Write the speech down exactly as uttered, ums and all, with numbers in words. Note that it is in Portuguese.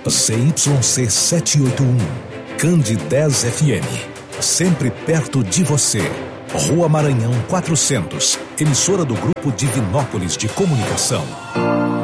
C Y C setecentos e oitenta e um, Cande dez F M. Sempre perto de você. Rua Maranhão quatrocentos, emissora do Grupo Divinópolis de Comunicação.